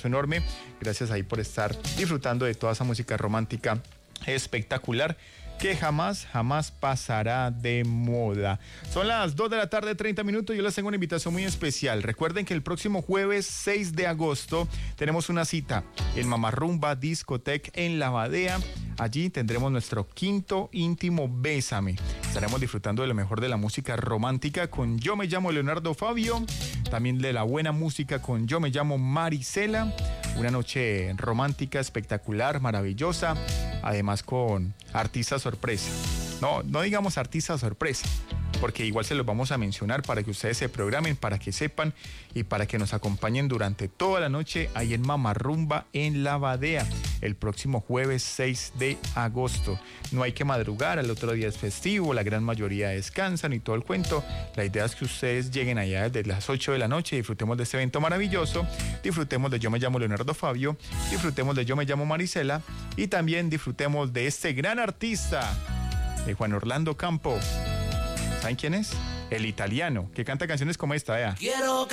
abrazo enorme. Gracias ahí por estar disfrutando de toda esa música romántica espectacular que jamás pasará de moda. Son las 2 de la tarde, 30 minutos. Yo les tengo una invitación muy especial. Recuerden que el próximo jueves 6 de agosto tenemos una cita en Mamarrumba Discotec en La Badea. Allí tendremos nuestro quinto íntimo Bésame. Estaremos disfrutando de lo mejor de la música romántica con Yo Me Llamo Leonardo Fabio. También de la buena música con Yo Me Llamo Marisela. Una noche romántica, espectacular, maravillosa. Además con artistas sorpresa. No digamos artistas sorpresa, porque igual se los vamos a mencionar para que ustedes se programen, para que sepan y para que nos acompañen durante toda la noche ahí en Mamarrumba en La Badea, el próximo jueves 6 de agosto. No hay que madrugar, al otro día es festivo, la gran mayoría descansan y todo el cuento. La idea es que ustedes lleguen allá desde las 8 de la noche, disfrutemos de este evento maravilloso, disfrutemos de Yo Me Llamo Leonardo Fabio, disfrutemos de Yo Me Llamo Marisela y también disfrutemos de este gran artista, de Juan Orlando Campo. ¿Saben quién es? El italiano, que canta canciones como esta, vea. Quiero